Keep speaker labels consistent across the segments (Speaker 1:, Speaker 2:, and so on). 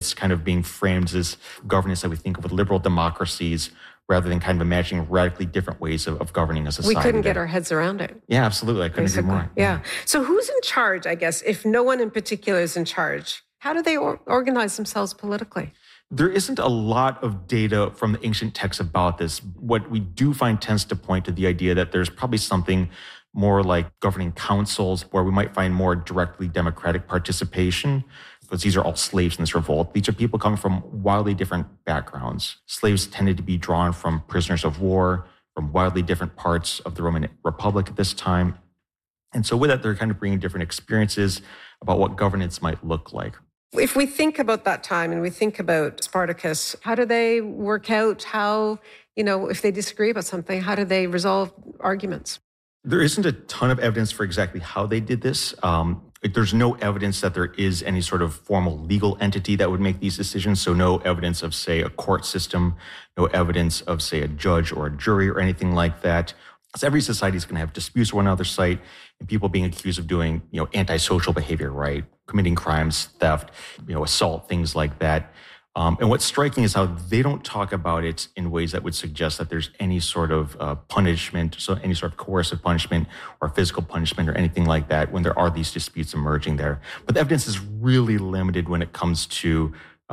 Speaker 1: it's kind of being framed as governance that we think of with liberal democracies, rather than kind of imagining radically different ways of governing a society.
Speaker 2: We couldn't get our heads around it.
Speaker 1: Yeah, absolutely. I couldn't agree more.
Speaker 2: Yeah. So who's in charge, I guess, if no one in particular is in charge? How do they organize themselves politically?
Speaker 1: There isn't a lot of data from the ancient texts about this. What we do find tends to point to the idea that there's probably something more like governing councils where we might find more directly democratic participation, because these are all slaves in this revolt. These are people coming from wildly different backgrounds. Slaves tended to be drawn from prisoners of war, from wildly different parts of the Roman Republic at this time. And so with that, they're kind of bringing different experiences about what governance might look like.
Speaker 2: If we think about that time and we think about Spartacus, how do they work out how, if they disagree about something, how do they resolve arguments?
Speaker 1: There isn't a ton of evidence for exactly how they did this. There's no evidence that there is any sort of formal legal entity that would make these decisions. So no evidence of, say, a court system, no evidence of, say, a judge or a jury or anything like that. So every society is going to have disputes with one another's site and people being accused of doing, antisocial behavior, right? Committing crimes, theft, assault, things like that. And what's striking is how they don't talk about it in ways that would suggest that there's any sort of punishment, so any sort of coercive punishment or physical punishment or anything like that when there are these disputes emerging there. But the evidence is really limited when it comes to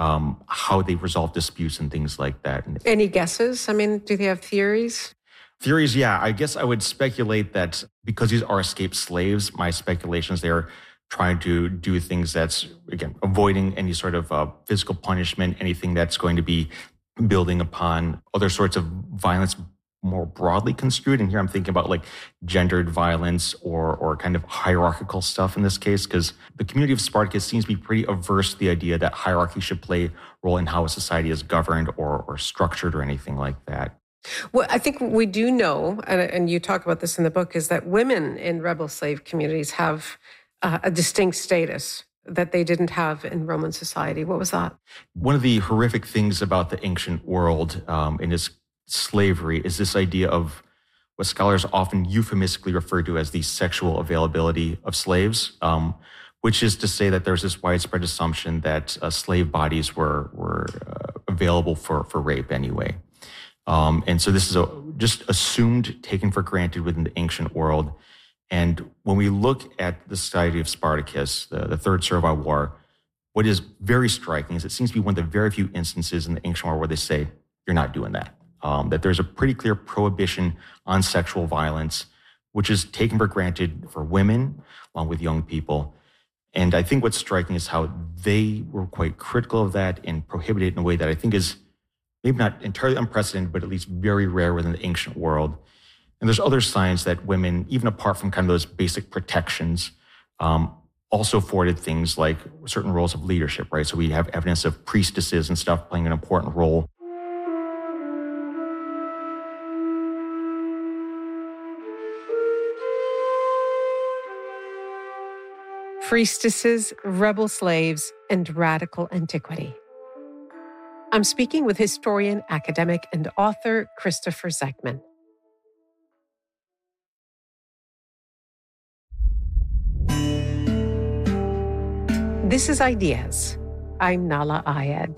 Speaker 1: how they resolve disputes and things like that.
Speaker 2: Any guesses? I mean, do they have theories?
Speaker 1: Theories, yeah. I guess I would speculate that because these are escaped slaves, my speculation is they're trying to do things that's, again, avoiding any sort of physical punishment, anything that's going to be building upon other sorts of violence more broadly construed. And here I'm thinking about like gendered violence or kind of hierarchical stuff in this case, because the community of Spartacus seems to be pretty averse to the idea that hierarchy should play a role in how a society is governed or structured or anything like that.
Speaker 2: Well, I think we do know, and you talk about this in the book, is that women in rebel slave communities have a distinct status that they didn't have in Roman society. What was that?
Speaker 1: One of the horrific things about the ancient world in its slavery is this idea of what scholars often euphemistically refer to as the sexual availability of slaves, which is to say that there's this widespread assumption that slave bodies were available for rape anyway. And so this is just assumed, taken for granted within the ancient world. And when we look at the society of Spartacus, the Third Servile War, what is very striking is it seems to be one of the very few instances in the ancient world where they say, you're not doing that. That there's a pretty clear prohibition on sexual violence, which is taken for granted for women, along with young people. And I think what's striking is how they were quite critical of that and prohibited it in a way that I think is maybe not entirely unprecedented, but at least very rare within the ancient world. And there's other signs that women, even apart from kind of those basic protections, also afforded things like certain roles of leadership, right? So we have evidence of priestesses and stuff playing an important role.
Speaker 2: Priestesses, rebel slaves, and radical antiquity. I'm speaking with historian, academic, and author Christopher Zeichmann. This is Ideas. I'm Nahlah Ayed.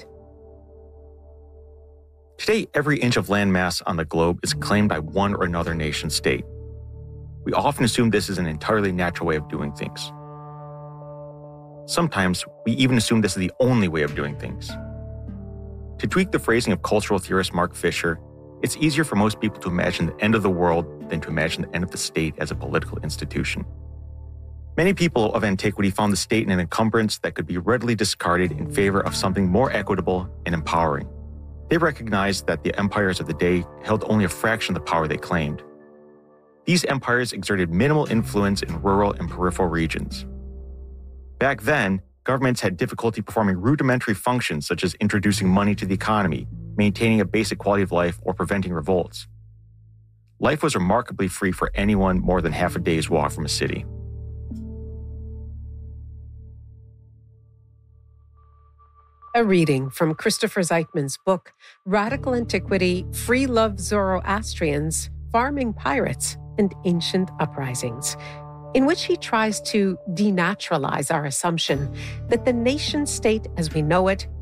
Speaker 1: Today, every inch of land mass on the globe is claimed by one or another nation state. We often assume this is an entirely natural way of doing things. Sometimes, we even assume this is the only way of doing things. To tweak the phrasing of cultural theorist Mark Fisher, it's easier for most people to imagine the end of the world than to imagine the end of the state as a political institution. Many people of antiquity found the state an encumbrance that could be readily discarded in favor of something more equitable and empowering. They recognized that the empires of the day held only a fraction of the power they claimed. These empires exerted minimal influence in rural and peripheral regions. Back then, governments had difficulty performing rudimentary functions such as introducing money to the economy, maintaining a basic quality of life, or preventing revolts. Life was remarkably free for anyone more than half a day's walk from a city.
Speaker 2: A reading from Christopher Zeichmann's book, Radical Antiquity, Free Love Zoroastrians, Farming Pirates, and Ancient Uprisings, in which he tries to denaturalize our assumption that the nation-state as we know it